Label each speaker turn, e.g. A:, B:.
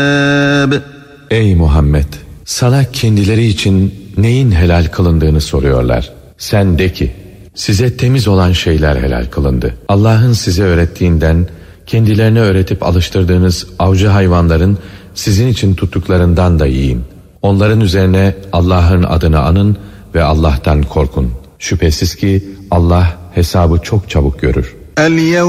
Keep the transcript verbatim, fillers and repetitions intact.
A: Ey Muhammed! Sana kendileri için neyin helal kılındığını soruyorlar. Sen de ki, size temiz olan şeyler helal kılındı. Allah'ın size öğrettiğinden, kendilerine öğretip alıştırdığınız avcı hayvanların sizin için tuttuklarından da yiyin. Onların üzerine Allah'ın adını anın ve Allah'tan korkun. Şüphesiz ki Allah hesabı çok çabuk görür.